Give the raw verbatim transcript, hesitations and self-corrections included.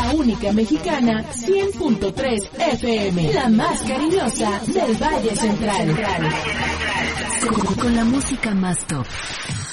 la única mexicana cien punto tres F M, la más cariñosa del Valle Central. Con, con la música más top.